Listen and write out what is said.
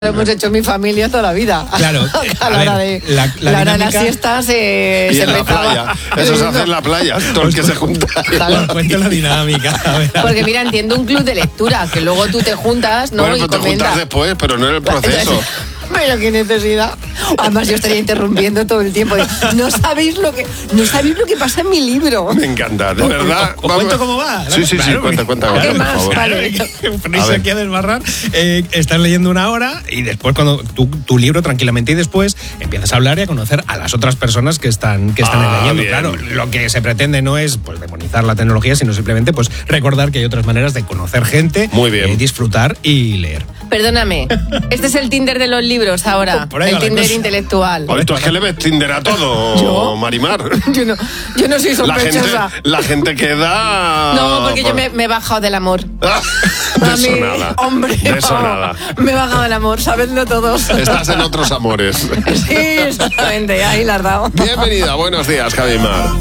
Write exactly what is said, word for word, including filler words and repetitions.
Lo hemos hecho en mi familia toda la vida. Claro, a la hora de la, la, la hora de dinámica... las siestas se, y se en la playa. Eso se hace en la playa, todos los que se juntan. Os cuento la dinámica. A ver, a Porque ver. mira, entiendo un club de lectura, que luego tú te juntas, ¿no? Bueno, y pues te comentas. juntas después, pero no en el proceso. Pero qué necesidad. Además yo estaría interrumpiendo todo el tiempo. No sabéis lo que no sabéis lo que pasa en mi libro. Me encanta, de verdad. ¿Os cuento cómo va? Sí, sí, sí, Claro, cuenta, cuenta, claro, cuenta, ¿Qué por más? favor. Vale. Ponéis A ver. aquí a desbarrar, eh, estás leyendo una hora y después cuando tu, tu libro tranquilamente y después empiezas a hablar y a conocer a las otras personas que están que están Ah, leyendo. bien. Claro, lo que se pretende no es pues demonizar la tecnología, sino simplemente pues recordar que hay otras maneras de conocer gente, Muy bien. eh, disfrutar y leer. Perdóname. Este es el Tinder de los libros ahora. Por ahí El va la Tinder cosa. intelectual. Oye, ¿tú es que le ves Tinder a todo, ¿Yo? Marimar? Yo no, yo no soy La gente, sospechosa. la gente queda... No, porque yo por- me, me he bajado del amor. Ah, A de mí, eso nada. hombre, De eso no, nada. me he bajado del amor, sabedlo todos. Estás en otros amores. Sí, exactamente, ahí la has dado. Bienvenida, buenos días, Javi Mar.